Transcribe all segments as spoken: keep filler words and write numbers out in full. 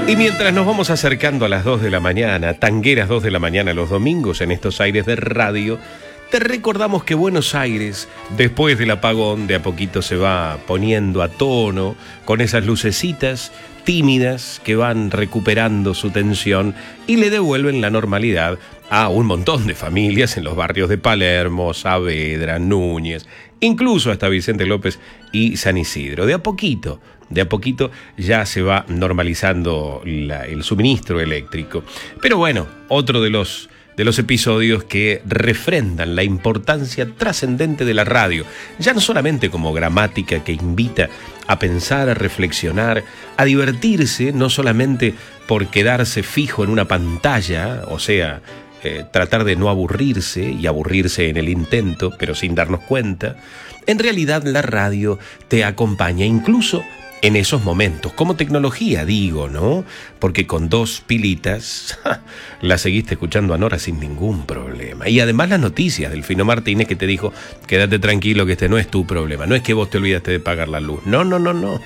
Y mientras nos vamos acercando a las dos de la mañana, tangueras dos de la mañana los domingos en estos aires de radio, te recordamos que Buenos Aires, después del apagón, de a poquito se va poniendo a tono con esas lucecitas tímidas que van recuperando su tensión y le devuelven la normalidad a un montón de familias en los barrios de Palermo, Saavedra, Núñez, incluso hasta Vicente López y San Isidro. De a poquito, de a poquito ya se va normalizando la, el suministro eléctrico. Pero bueno, otro de los, de los episodios que refrendan la importancia trascendente de la radio, ya no solamente como gramática que invita a pensar, a reflexionar, a divertirse, no solamente por quedarse fijo en una pantalla, o sea, eh, tratar de no aburrirse y aburrirse en el intento, pero sin darnos cuenta. En realidad la radio te acompaña incluso en esos momentos, como tecnología, digo, ¿no? Porque con dos pilitas la seguiste escuchando a Nora sin ningún problema. Y además las noticias del Fino Martínez que te dijo, quédate tranquilo que este no es tu problema, no es que vos te olvidaste de pagar la luz. No, no, no, no.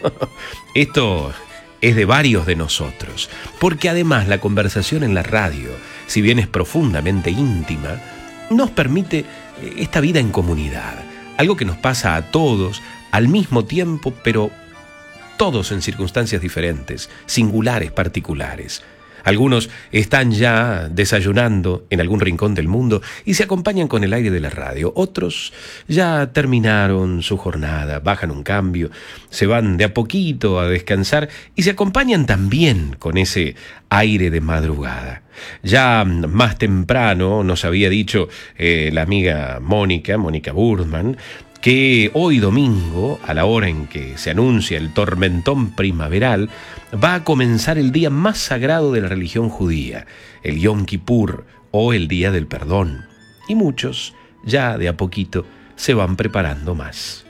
Esto es de varios de nosotros. Porque además la conversación en la radio, si bien es profundamente íntima, nos permite esta vida en comunidad. Algo que nos pasa a todos al mismo tiempo, pero todos en circunstancias diferentes, singulares, particulares. Algunos están ya desayunando en algún rincón del mundo y se acompañan con el aire de la radio. Otros ya terminaron su jornada, bajan un cambio, se van de a poquito a descansar y se acompañan también con ese aire de madrugada. Ya más temprano nos había dicho eh, la amiga Mónica, Mónica Burman, que hoy domingo, a la hora en que se anuncia el tormentón primaveral, va a comenzar el día más sagrado de la religión judía, el Yom Kippur o el Día del Perdón. Y muchos ya de a poquito se van preparando más.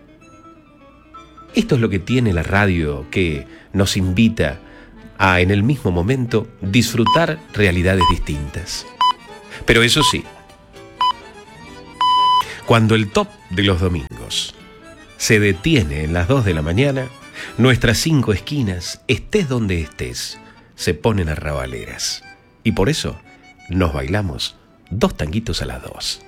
Esto es lo que tiene la radio, que nos invita a, en el mismo momento, disfrutar realidades distintas. Pero eso sí, cuando el top de los domingos se detiene en las dos de la mañana, nuestras cinco esquinas, estés donde estés, se ponen arrabaleras. Y por eso nos bailamos dos tanguitos a las dos.